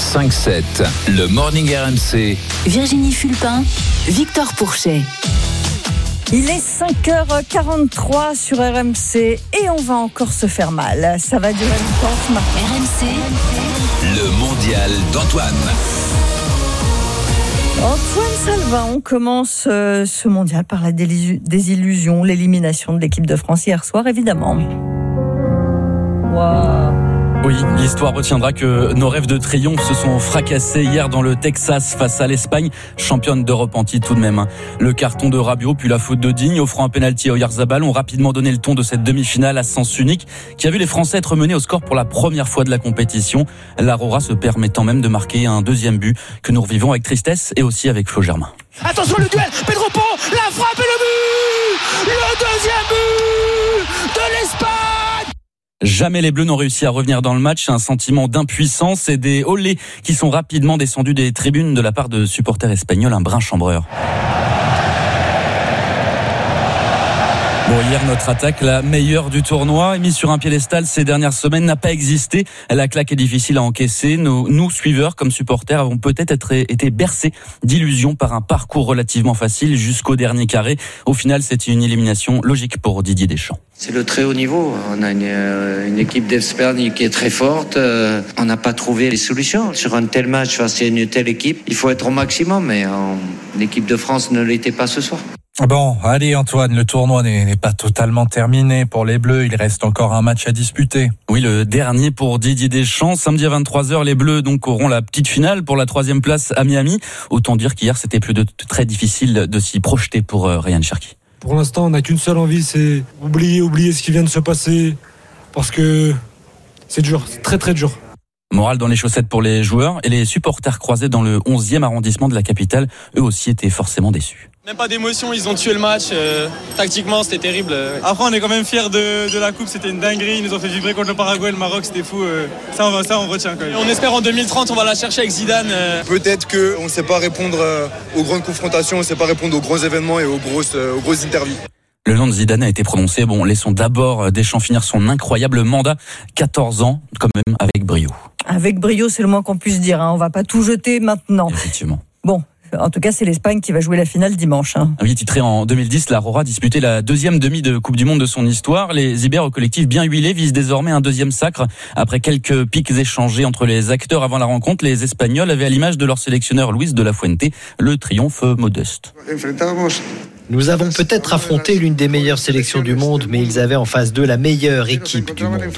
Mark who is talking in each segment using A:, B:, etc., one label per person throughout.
A: 5-7, le Morning RMC.
B: Virginie Fulpin, Victor Pourchet.
C: Il est 5h43 sur RMC et on va encore se faire mal. Ça va durer longtemps ce matin.
B: RMC,
A: Le mondial d'Antoine.
C: Antoine Salvin, on commence ce mondial par la désillusion, l'élimination de l'équipe de France hier soir, évidemment. Wow.
D: Oui, l'histoire retiendra que nos rêves de triomphe se sont fracassés hier dans le Texas face à l'Espagne, championne d'Europe en titre tout de même. Le carton de Rabiot puis la faute de Digne, offrant un pénalty à Oyarzabal, ont rapidement donné le ton de cette demi-finale à sens unique qui a vu les Français être menés au score pour la première fois de la compétition. L'Aurora se permettant même de marquer un deuxième but que nous revivons avec tristesse et aussi avec Flo Germain.
E: Attention le duel, Pedro Pons, la frappe et le but, le deuxième but de l'Espagne.
D: Jamais les Bleus n'ont réussi à revenir dans le match, un sentiment d'impuissance et des olés qui sont rapidement descendus des tribunes de la part de supporters espagnols, un brin chambreur. Bon, hier, notre attaque, la meilleure du tournoi, mise sur un piédestal ces dernières semaines, n'a pas existé. La claque est difficile à encaisser. Nous, suiveurs, comme supporters, avons peut-être été bercés d'illusions par un parcours relativement facile jusqu'au dernier carré. Au final, c'était une élimination logique pour Didier Deschamps.
F: C'est le très haut niveau. On a une équipe d'Espagne qui est très forte. On n'a pas trouvé les solutions. Sur un tel match face à une telle équipe, il faut être au maximum. Mais l'équipe de France ne l'était pas ce soir.
G: Bon, allez Antoine, le tournoi n'est pas totalement terminé pour les Bleus. Il reste encore un match à disputer.
D: Oui, le dernier pour Didier Deschamps. Samedi à 23h, les Bleus donc auront la petite finale pour la 3e place à Miami. Autant dire qu'hier, c'était plus de très difficile de s'y projeter pour Ryan Cherki.
H: Pour l'instant, on n'a qu'une seule envie, c'est oublier ce qui vient de se passer. Parce que c'est dur, c'est très très dur.
D: Morale dans les chaussettes pour les joueurs et les supporters croisés dans le 11e arrondissement de la capitale, eux aussi étaient forcément déçus.
I: Même pas d'émotion, ils ont tué le match. Tactiquement, c'était terrible. Après, on est quand même fiers de la coupe, c'était une dinguerie. Ils nous ont fait vibrer contre le Paraguay, le Maroc, c'était fou. Ça, on retient quand même. On espère en 2030, on va la chercher avec Zidane.
J: Peut-être qu'on ne sait pas répondre aux grandes confrontations, on ne sait pas répondre aux grands événements et aux grosses interviews.
D: Le nom de Zidane a été prononcé. Bon, laissons d'abord Deschamps finir son incroyable mandat. 14 ans, quand même, avec brio.
C: Avec brio, c'est le moins qu'on puisse dire. On va pas tout jeter maintenant.
D: Effectivement.
C: Bon. En tout cas, c'est l'Espagne qui va jouer la finale dimanche.
D: Oui, titré en 2010, l'Aurora disputait la 2e demi de Coupe du Monde de son histoire. Les Ibères au collectif bien huilés visent désormais un 2e sacre. Après quelques pics échangés entre les acteurs avant la rencontre, les Espagnols avaient à l'image de leur sélectionneur Luis de la Fuente le triomphe modeste.
K: Nous avons peut-être affronté l'une des meilleures sélections du monde, mais ils avaient en face d'eux la meilleure équipe du monde.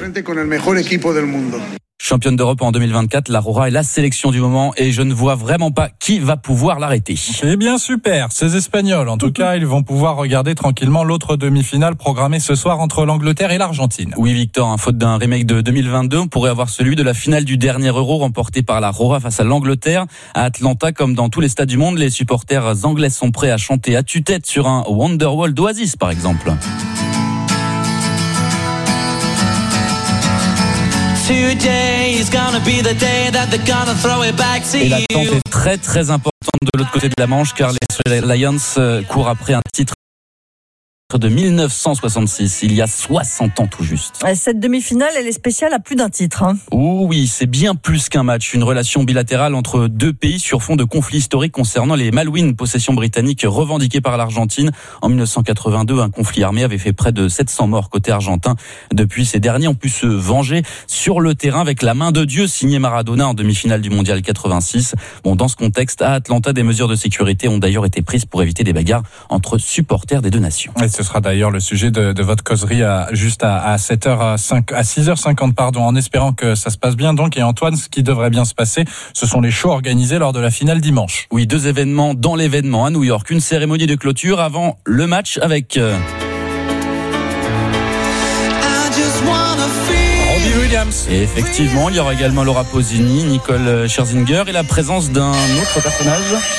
D: Championne d'Europe en 2024, l'Aurora est la sélection du moment et je ne vois vraiment pas qui va pouvoir l'arrêter.
G: Eh bien super, ces Espagnols, en tout cas, ils vont pouvoir regarder tranquillement l'autre demi-finale programmée ce soir entre l'Angleterre et l'Argentine.
D: Oui Victor, faute d'un remake de 2022, on pourrait avoir celui de la finale du dernier Euro remporté par l'Aurora face à l'Angleterre. À Atlanta, comme dans tous les stades du monde, les supporters anglais sont prêts à chanter à tue-tête sur un Wonderwall d'Oasis par exemple. Et l'attente est très très importante de l'autre côté de la Manche car les Lions courent après un titre de 1966, il y a 60 ans tout juste.
C: Cette demi-finale, elle est spéciale à plus d'un titre.
D: Oui, c'est bien plus qu'un match. Une relation bilatérale entre deux pays sur fond de conflit historique concernant les Malouines, possession britannique revendiquée par l'Argentine. En 1982, un conflit armé avait fait près de 700 morts côté argentin. Depuis, ces derniers ont pu se venger sur le terrain avec la main de Dieu, signé Maradona en demi-finale du Mondial 86. Bon, dans ce contexte, à Atlanta, des mesures de sécurité ont d'ailleurs été prises pour éviter des bagarres entre supporters des deux nations.
G: Et ce sera d'ailleurs le sujet de votre causerie juste à 6h50 en espérant que ça se passe bien donc. Et Antoine, ce qui devrait bien se passer, ce sont les shows organisés lors de la finale dimanche.
D: Oui, 2 événements dans l'événement à New York, une cérémonie de clôture avant le match avec
G: Robbie Williams.
D: Et effectivement, il y aura également Laura Pausini, Nicole Scherzinger et la présence d'un autre personnage.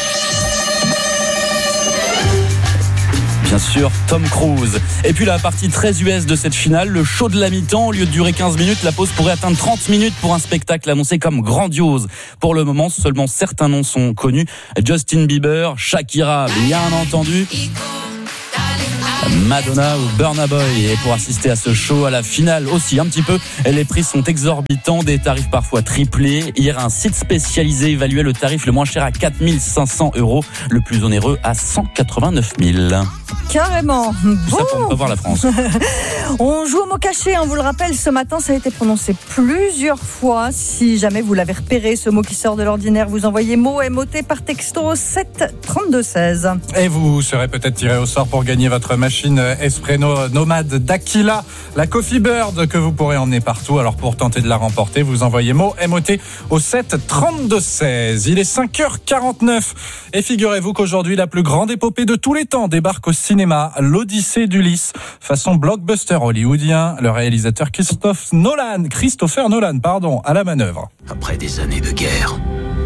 D: Bien sûr, Tom Cruise. Et puis la partie très US de cette finale, le show de la mi-temps, au lieu de durer 15 minutes, la pause pourrait atteindre 30 minutes pour un spectacle annoncé comme grandiose. Pour le moment, seulement certains noms sont connus. Justin Bieber, Shakira, bien entendu. Madonna ou Burna Boy. Et pour assister à ce show, à la finale aussi un petit peu, les prix sont exorbitants, des tarifs parfois triplés. Hier, un site spécialisé évaluait le tarif le moins cher à 4 500 €, le plus onéreux à 189 000.
C: Carrément.
D: Tout ça pour ne pas voir la France.
C: On joue au mot caché, on vous le rappelle, ce matin ça a été prononcé plusieurs fois. Si jamais vous l'avez repéré, ce mot qui sort de l'ordinaire, vous envoyez mot MOT par texto 7 32 16.
G: Et vous serez peut-être tiré au sort pour gagner votre machine Espresso Nomade d'Aquila, la Coffee Bird que vous pourrez emmener partout. Alors pour tenter de la remporter, vous envoyez mot MOT au 7 32 16. Il est 5h49 et figurez-vous qu'aujourd'hui la plus grande épopée de tous les temps débarque au cinéma, l'Odyssée d'Ulysse, façon blockbuster hollywoodien. Le réalisateur Christopher Nolan, à la manœuvre.
L: Après des années de guerre,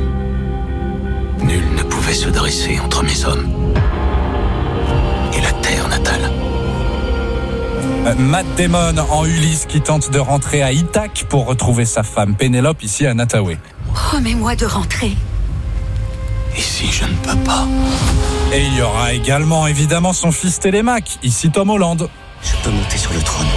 L: nul ne pouvait se dresser entre mes hommes et la terre natale.
G: Matt Damon en Ulysse qui tente de rentrer à Ithaque pour retrouver sa femme Pénélope ici à Nataoué.
M: Promets-moi de rentrer.
L: Et si je ne peux pas?
G: Et il y aura également évidemment son fils Télémaque, ici Tom Holland.
L: Je peux monter sur le trône.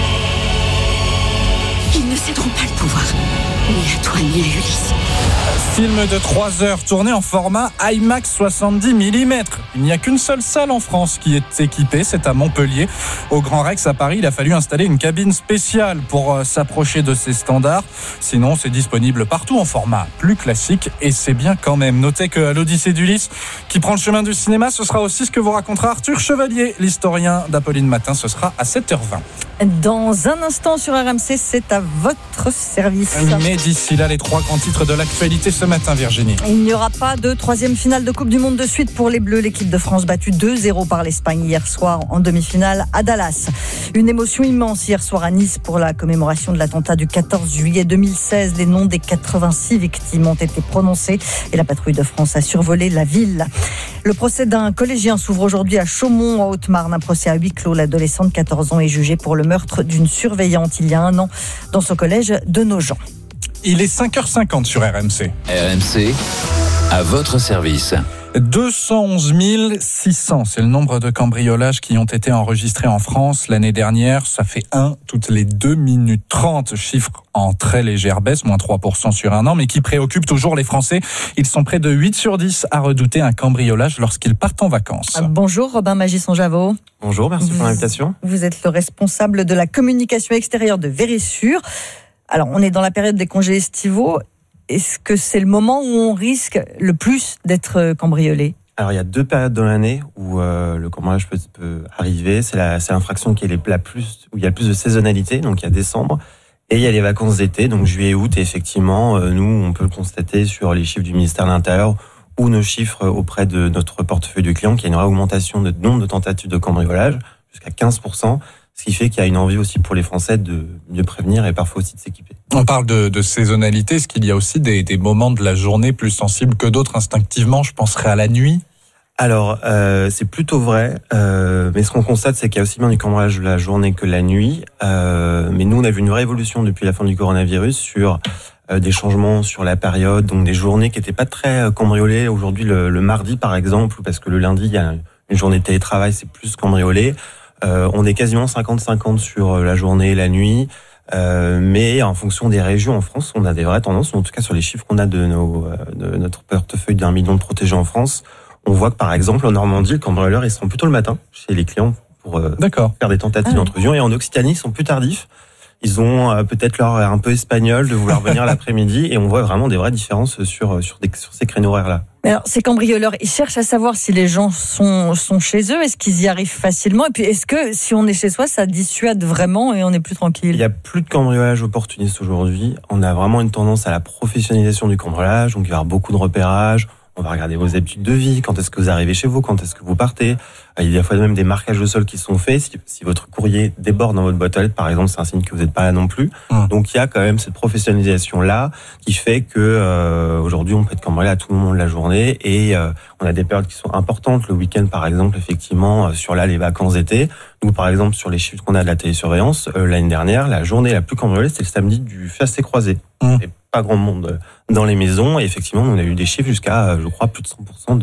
M: Ils ne céderont pas le pouvoir, ni à toi ni à Ulysse.
G: Film de 3 heures tourné en format IMAX 70 mm. Il n'y a qu'une seule salle en France qui est équipée, c'est à Montpellier. Au Grand Rex à Paris, il a fallu installer une cabine spéciale pour s'approcher de ces standards. Sinon, c'est disponible partout en format plus classique et c'est bien quand même. Notez que l'Odyssée d'Ulysse qui prend le chemin du cinéma, ce sera aussi ce que vous racontera Arthur Chevalier, l'historien d'Apolline Matin. Ce sera à 7h20.
C: Dans un instant sur RMC, c'est à votre service.
G: Mais d'ici là, les 3 grands titres de l'actualité ce matin, Virginie.
C: Il n'y aura pas de 3e finale de Coupe du Monde de suite pour les Bleus. L'équipe de France battue 2-0 par l'Espagne hier soir en demi-finale à Dallas. Une émotion immense hier soir à Nice pour la commémoration de l'attentat du 14 juillet 2016. Les noms des 86 victimes ont été prononcés et la patrouille de France a survolé la ville. Le procès d'un collégien s'ouvre aujourd'hui à Chaumont en Haute-Marne. Un procès à huis clos. L'adolescent de 14 ans est jugé pour le meurtre d'une surveillante il y a 1 an dans son collège de Nogent.
G: Il est 5h50 sur RMC.
A: RMC, à votre service.
G: 211 600, c'est le nombre de cambriolages qui ont été enregistrés en France l'année dernière. Ça fait 1 toutes les 2 minutes 30, chiffre en très légère baisse, moins 3% sur 1 an, mais qui préoccupe toujours les Français. Ils sont près de 8 sur 10 à redouter un cambriolage lorsqu'ils partent en vacances.
C: Bonjour Robin Magisson-Javot.
N: Bonjour, merci pour l'invitation.
C: Vous êtes le responsable de la communication extérieure de Verisure. Alors, on est dans la période des congés estivaux. Est-ce que c'est le moment où on risque le plus d'être cambriolé ?
N: Alors, il y a 2 périodes dans l'année où le cambriolage peut arriver. C'est l'infraction qui est où il y a le plus de saisonnalité, donc il y a décembre. Et il y a les vacances d'été, donc juillet et août. Et effectivement, nous, on peut le constater sur les chiffres du ministère de l'Intérieur ou nos chiffres auprès de notre portefeuille de clients, qu'il y a une augmentation de nombre de tentatives de cambriolage jusqu'à 15%. Ce qui fait qu'il y a une envie aussi pour les Français de mieux prévenir et parfois aussi de s'équiper.
G: On parle de saisonnalité. Est-ce qu'il y a aussi des moments de la journée plus sensibles que d'autres instinctivement? Je penserais à la nuit.
N: Alors, c'est plutôt vrai. Mais ce qu'on constate, c'est qu'il y a aussi bien du cambriolage de la journée que la nuit. Mais nous, on a vu une révolution depuis la fin du coronavirus sur des changements sur la période, donc des journées qui n'étaient pas très cambriolées. Aujourd'hui, le mardi, par exemple, parce que le lundi, il y a une journée de télétravail, c'est plus cambriolé. On est quasiment 50-50 sur la journée et la nuit, mais en fonction des régions en France, on a des vraies tendances. En tout cas, sur les chiffres qu'on a de notre portefeuille d'1 million de protégés en France, on voit que par exemple en Normandie, les cambrioleurs ils sont plutôt le matin chez les clients pour faire des tentatives d'intrusion, et en Occitanie ils sont plus tardifs. Ils ont peut-être leur un peu espagnol de vouloir venir l'après-midi, et on voit vraiment des vraies différences sur ces créneaux horaires-là.
C: Alors, ces cambrioleurs, ils cherchent à savoir si les gens sont chez eux. Est-ce qu'ils y arrivent facilement? Et puis, est-ce que si on est chez soi, ça dissuade vraiment et on est plus tranquille?
N: Il y a plus de cambriolage opportuniste aujourd'hui. On a vraiment une tendance à la professionnalisation du cambriolage. Donc, il va y avoir beaucoup de repérage. On va regarder vos habitudes de vie. Quand est-ce que vous arrivez chez vous? Quand est-ce que vous partez? Il y a des fois même des marquages de sol qui sont faits. Si votre courrier déborde dans votre boîte aux lettres, par exemple, c'est un signe que vous n'êtes pas là non plus. Donc, il y a quand même cette professionnalisation-là qui fait que aujourd'hui, on peut être cambriolé à tout moment de la journée. Et on a des périodes qui sont importantes. Le week-end, par exemple, effectivement, sur les vacances d'été. Nous, par exemple, sur les chiffres qu'on a de la télésurveillance, l'année dernière, la journée la plus cambriolée, c'était le samedi du chassé-croisé. Et pas grand monde dans les maisons. Et effectivement, on a eu des chiffres jusqu'à, je crois, plus de 100%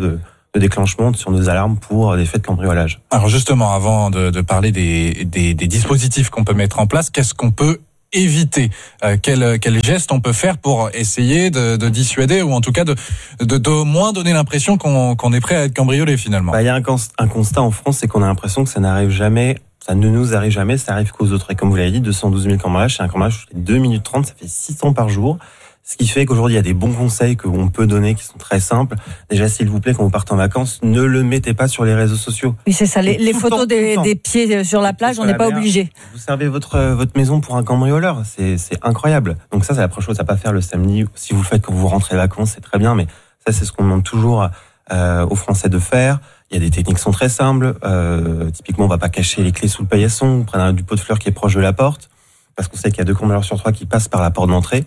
N: déclenchement sur nos alarmes pour des faits de cambriolage.
G: Alors justement, avant de parler des dispositifs qu'on peut mettre en place, qu'est-ce qu'on peut éviter? Quel geste on peut faire pour essayer de dissuader, ou en tout cas de moins donner l'impression qu'on est prêt à être cambriolé finalement?
N: Il y a un constat en France, c'est qu'on a l'impression que ça ne nous arrive jamais, ça arrive qu'aux autres. Et comme vous l'avez dit, 212 000 cambriolages, c'est un cambriolage toutes les 2 minutes 30, ça fait 600 par jour. Ce qui fait qu'aujourd'hui, il y a des bons conseils qu'on peut donner qui sont très simples. Déjà, s'il vous plaît, quand vous partez en vacances, ne le mettez pas sur les réseaux sociaux.
C: Oui, c'est ça. Les photos des pieds sur la plage, on n'est pas obligé.
N: Vous servez votre maison pour un cambrioleur. C'est incroyable. Donc ça, c'est la première chose à pas faire le samedi. Si vous le faites quand vous rentrez de vacances, c'est très bien. Mais ça, c'est ce qu'on demande toujours aux Français de faire. Il y a des techniques qui sont très simples. Typiquement, on va pas cacher les clés sous le paillasson. On prend du pot de fleurs qui est proche de la porte. Parce qu'on sait qu'il y a 2 cambrioleurs sur 3 qui passent par la porte d'entrée.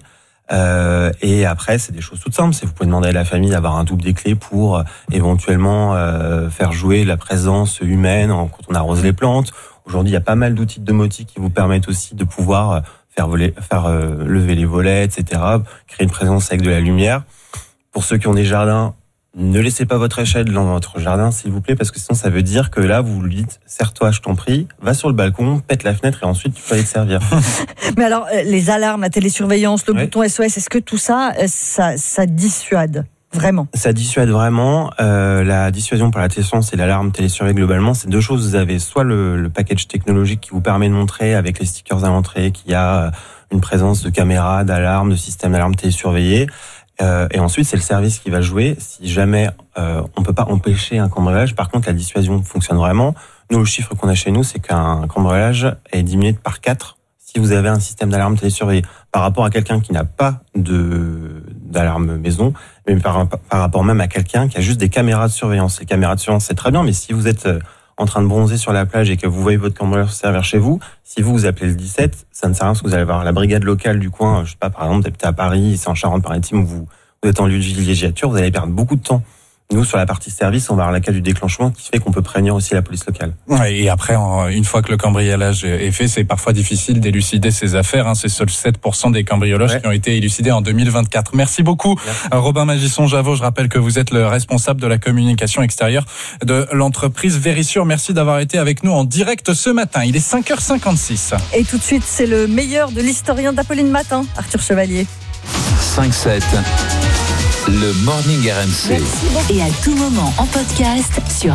N: Et après, c'est des choses toutes simples. Vous pouvez demander à la famille d'avoir un double des clés pour éventuellement faire jouer la présence humaine quand on arrose les plantes. Aujourd'hui, il y a pas mal d'outils de domotique qui vous permettent aussi de pouvoir faire lever les volets, etc. Créer une présence avec de la lumière. Pour ceux qui ont des jardins, ne laissez pas votre échelle dans votre jardin, s'il vous plaît, parce que sinon ça veut dire que là, vous lui dites, serre-toi, je t'en prie, va sur le balcon, pète la fenêtre et ensuite tu peux aller te servir.
C: Mais alors, les alarmes, la télésurveillance, le bouton SOS, est-ce que tout ça dissuade vraiment? Ça dissuade vraiment. La dissuasion par la télésurveillance et l'alarme télésurveillée globalement, c'est 2 choses. Vous avez soit le package technologique qui vous permet de montrer avec les stickers à l'entrée qu'il y a une présence de caméras, d'alarmes, de systèmes d'alarme télésurveillés. Et ensuite, c'est le service qui va jouer. Si jamais on peut pas empêcher un cambriolage, par contre, la dissuasion fonctionne vraiment. Nous, le chiffre qu'on a chez nous, c'est qu'un cambriolage est diminué par 4 si vous avez un système d'alarme télésurveillé. Par rapport à quelqu'un qui n'a pas d'alarme maison, mais par rapport même à quelqu'un qui a juste des caméras de surveillance. Les caméras de surveillance, c'est très bien, mais si vous êtes en train de bronzer sur la plage et que vous voyez votre cambrioleur se servir chez vous, si vous appelez le 17, ça ne sert à rien parce que vous allez avoir la brigade locale du coin, je sais pas, par exemple, vous habitez à Paris, c'est en Charente-Maritime, où vous êtes en lieu de villégiature, vous allez perdre beaucoup de temps. Nous, sur la partie service, on va avoir la case du déclenchement qui fait qu'on peut prévenir aussi la police locale.
G: Ouais, et après, une fois que le cambriolage est fait, c'est parfois difficile d'élucider ces affaires. C'est seuls 7% des cambriolages qui ont été élucidés en 2024. Merci beaucoup, Robin Magisson-Javot. Je rappelle que vous êtes le responsable de la communication extérieure de l'entreprise Vérissure. Merci d'avoir été avec nous en direct ce matin. Il est 5h56.
C: Et tout de suite, c'est le meilleur de l'historien d'Apolline Matin, Arthur Chevalier.
A: 5-7. Le Morning RMC.
B: Et à tout moment en podcast sur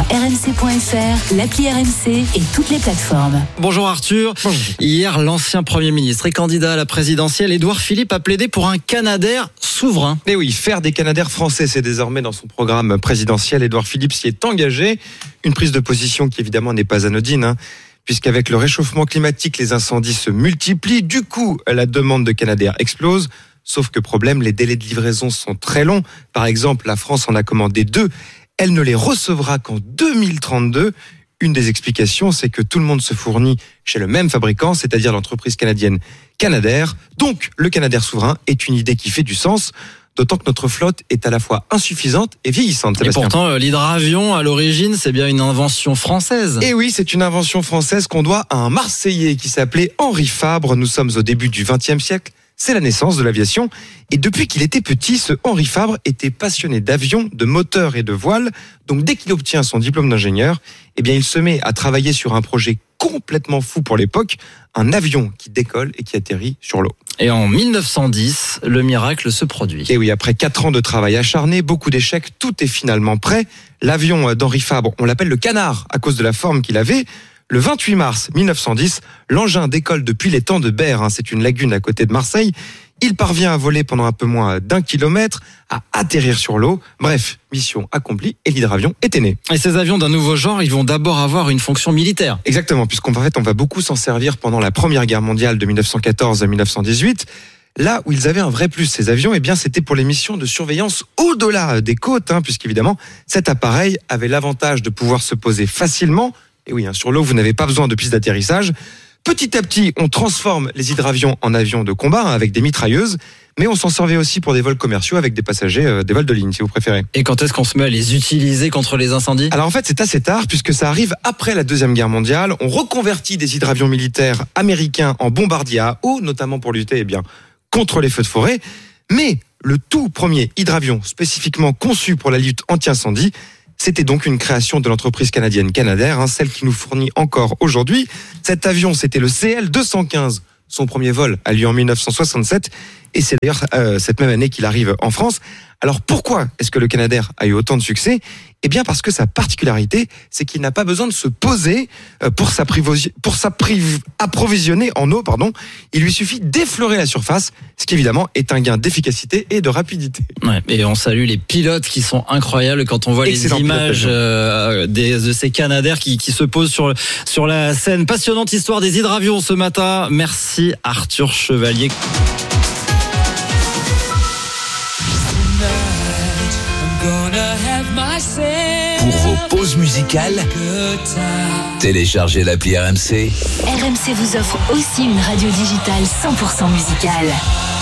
B: rmc.fr, l'appli RMC et toutes les plateformes.
O: Bonjour Arthur. Hier, l'ancien Premier ministre et candidat à la présidentielle, Édouard Philippe, a plaidé pour un Canadair souverain.
P: Et oui, faire des Canadair français, c'est désormais dans son programme présidentiel. Édouard Philippe s'y est engagé. Une prise de position qui évidemment n'est pas anodine, puisqu'avec le réchauffement climatique, les incendies se multiplient. Du coup, la demande de Canadair explose. Sauf que problème, les délais de livraison sont très longs. Par exemple, la France en a commandé 2. Elle ne les recevra qu'en 2032. Une des explications, c'est que tout le monde se fournit chez le même fabricant, c'est-à-dire l'entreprise canadienne Canadair. Donc, le Canadair souverain est une idée qui fait du sens. D'autant que notre flotte est à la fois insuffisante et vieillissante.
O: Et pourtant, l'hydravion, à l'origine, c'est bien une invention française.
P: Et oui, c'est une invention française qu'on doit à un Marseillais qui s'appelait Henri Fabre. Nous sommes au début du XXe siècle. C'est la naissance de l'aviation. Et depuis qu'il était petit, ce Henri Fabre était passionné d'avions, de moteurs et de voiles. Donc dès qu'il obtient son diplôme d'ingénieur, il se met à travailler sur un projet complètement fou pour l'époque, un avion qui décolle et qui atterrit sur l'eau.
O: Et en 1910, le miracle se produit.
P: Et oui, après 4 ans de travail acharné, beaucoup d'échecs, tout est finalement prêt. L'avion d'Henri Fabre, on l'appelle le Canard à cause de la forme qu'il avait. Le 28 mars 1910, l'engin décolle depuis l'étang de Berre, c'est une lagune à côté de Marseille. Il parvient à voler pendant un peu moins d'1 kilomètre, à atterrir sur l'eau. Bref, mission accomplie et l'hydravion était né.
O: Et ces avions d'un nouveau genre, ils vont d'abord avoir une fonction militaire.
P: Exactement, puisqu'en fait, on va beaucoup s'en servir pendant la Première Guerre mondiale de 1914 à 1918. Là où ils avaient un vrai plus, ces avions, c'était pour les missions de surveillance au-delà des côtes, puisqu'évidemment, cet appareil avait l'avantage de pouvoir se poser facilement. Et oui, sur l'eau, vous n'avez pas besoin de piste d'atterrissage. Petit à petit, on transforme les hydravions en avions de combat avec des mitrailleuses, mais on s'en servait aussi pour des vols commerciaux avec des passagers, des vols de ligne, si vous préférez.
O: Et quand est-ce qu'on se met à les utiliser contre les incendies ?
P: Alors en fait, c'est assez tard, puisque ça arrive après la Deuxième Guerre mondiale. On reconvertit des hydravions militaires américains en bombardiers à eau, notamment pour lutter contre les feux de forêt. Mais le tout premier hydravion spécifiquement conçu pour la lutte anti-incendie, C'était donc une création de l'entreprise canadienne Canadair, celle qui nous fournit encore aujourd'hui. Cet avion, c'était le CL215. Son premier vol a lieu en 1967 et c'est d'ailleurs cette même année qu'il arrive en France. Alors pourquoi est-ce que le Canadair a eu autant de succès ? Eh bien parce que sa particularité, c'est qu'il n'a pas besoin de se poser pour s'approvisionner en eau. Il lui suffit d'effleurer la surface, ce qui évidemment est un gain d'efficacité et de rapidité.
O: Ouais, et on salue les pilotes qui sont incroyables quand on voit les images de ces Canadair qui se posent sur la scène. Passionnante histoire des hydravions ce matin. Merci Arthur Chevalier.
A: Pour vos pauses musicales, téléchargez l'appli RMC.
B: RMC vous offre aussi une radio digitale 100% musicale.